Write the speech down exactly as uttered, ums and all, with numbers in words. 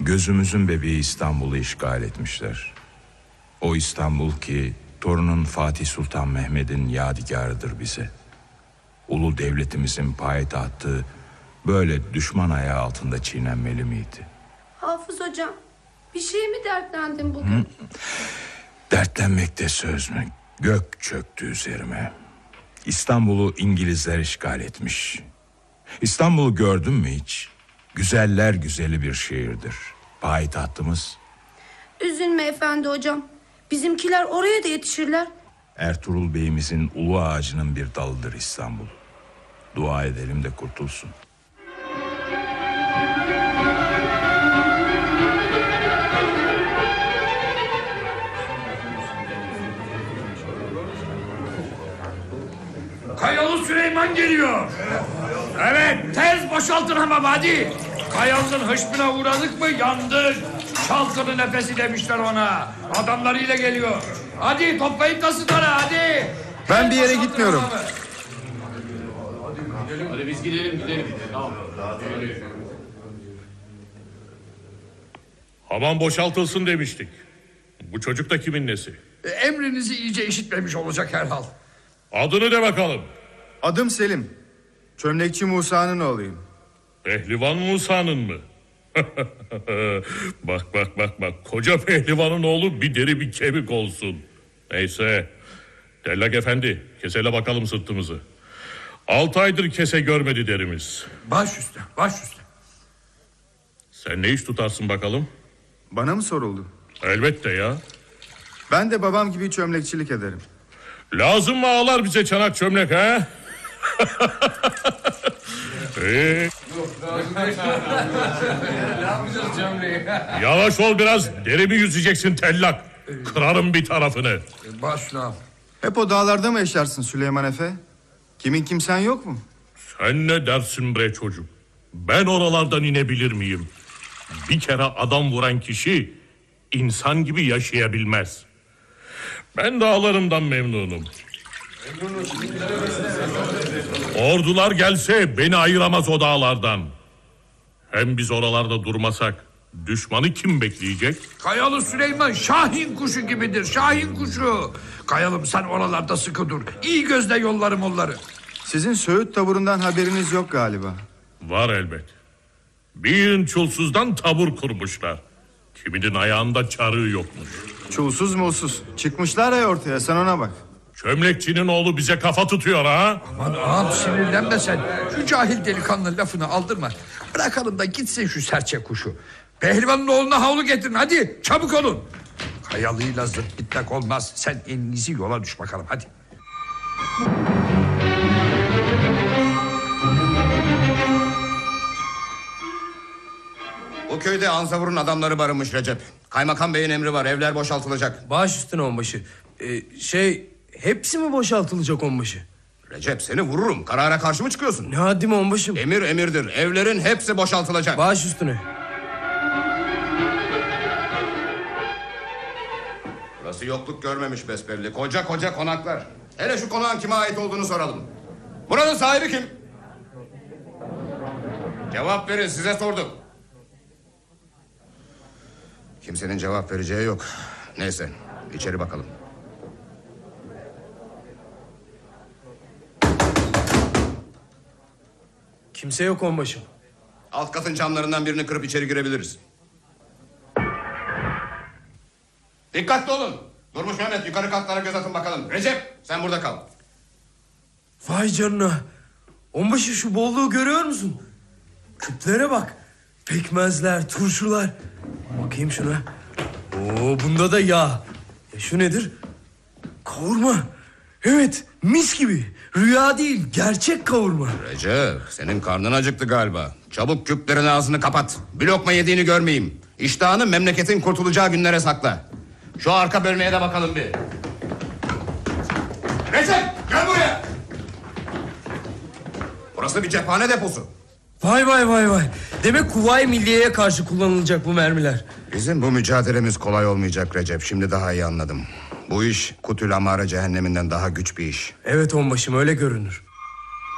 Gözümüzün bebeği İstanbul'u işgal etmişler. O İstanbul ki torunun Fatih Sultan Mehmet'in yadigarıdır bize. Ulu devletimizin payitahtı böyle düşman ayağı altında çiğnenmeli miydi? Hafız hocam, bir şey mi dertlendin bugün? Hı? Dertlenmekte söz mü? Gök çöktü üzerime. İstanbul'u İngilizler işgal etmiş. İstanbul'u gördün mü hiç? Güzeller güzeli bir şehirdir. Payitahtımız. Üzülme efendi hocam. Bizimkiler oraya da yetişirler. Ertuğrul Bey'imizin ulu ağacının bir dalıdır İstanbul. Dua edelim de kurtulsun. Kayalı Süleyman geliyor. Evet, tez boşaltın hamam hadi. Kayalı'nın hışmına uğradık mı yandık. Çalkılı nefesi demişler ona. Adamlarıyla geliyor. Hadi toplayın tasıları hadi. Ben bir yere gitmiyorum. Hadi biz gidelim gidelim. Tamam. Hamam boşaltılsın demiştik. Bu çocuk da kimin nesi? E, emrinizi iyice işitmemiş olacak herhal. Adını de bakalım. Adım Selim. Çömlekçi Musa'nın oğluyum. Pehlivan Musa'nın mı? Bak bak bak bak. Koca pehlivanın oğlu bir deri bir kemik olsun. Neyse. Tellak efendi, kesele bakalım sırtımızı. Altı aydır kese görmedi derimiz. Baş üstüne, baş üstüne. Sen ne iş tutarsın bakalım? Bana mı soruldu? Elbette ya. Ben de babam gibi çömlekçilik ederim. Lazım mı ağlar bize çanak çömlek ha? ee? Yavaş ol biraz, derimi yüzeceksin tellak. Kırarım bir tarafını. Başla. Hep o dağlarda mı yaşarsın Süleyman Efe? Kimin kimsen yok mu? Sen ne dersin bre çocuk? Ben oralardan inebilir miyim? Bir kere adam vuran kişi insan gibi yaşayabilmez. Ben dağlarımdan memnunum. Ordular gelse beni ayıramaz o dağlardan. Hem biz oralarda durmasak düşmanı kim bekleyecek? Kayalı Süleyman Şahin kuşu gibidir, Şahin kuşu. Kayalım sen oralarda sıkı dur. İyi gözle yollarım onları. Sizin Söğüt taburundan haberiniz yok galiba. Var elbet. Bir çulsuzdan tabur kurmuşlar. Kiminin ayağında çarığı yokmuş. Çulsuz mulsuz. Çıkmışlar ya ortaya, sen ona bak. Çömlekçinin oğlu bize kafa tutuyor ha. Aman ağam sinirlenme sen. Şu cahil delikanlı lafını aldırma. Bırakalım da gitsin şu serçe kuşu. Pehlivanın oğluna havlu getirin hadi. Çabuk olun. Kayalıyla zırt gitmek olmaz. Sen en iyisi yola düş bakalım hadi. Bu köyde Anzavur'un adamları barınmış Recep. Kaymakam Bey'in emri var, evler boşaltılacak. Baş üstüne onbaşı. Ee, şey hepsi mi boşaltılacak onbaşı? Recep seni vururum, karara karşı mı çıkıyorsun? Ne haddim onbaşım? Emir emirdir, evlerin hepsi boşaltılacak. Baş üstüne. Burası yokluk görmemiş besbelli, koca koca konaklar. Hele şu konağın kime ait olduğunu soralım. Buranın sahibi kim? Cevap verin, size sordum. Kimsenin cevap vereceği yok. Neyse, içeri bakalım. Kimse yok onbaşım. Alt katın camlarından birini kırıp içeri girebiliriz. Dikkatli olun. Durmuş Mehmet, yukarı katlara göz atın bakalım. Recep, sen burada kal. Vay canına. Onbaşı şu bolluğu görüyor musun? Küplere bak. Pekmezler, turşular. Bakayım şuna. Oo, bunda da yağ. E şu nedir? Kavurma. Evet, mis gibi. Rüya değil, gerçek kavurma. Recep, senin karnın acıktı galiba. Çabuk küplerin ağzını kapat. Bir lokma yediğini görmeyeyim. İştahını memleketin kurtulacağı günlere sakla. Şu arka bölmeye de bakalım bir. Recep, gel buraya. Burası bir cephane deposu. Vay vay vay vay. Demek Kuvayi Milliye'ye karşı kullanılacak bu mermiler. Bizim bu mücadelemiz kolay olmayacak Recep. Şimdi daha iyi anladım. Bu iş Kutül Amare cehenneminden daha güç bir iş. Evet onbaşım, öyle görünür.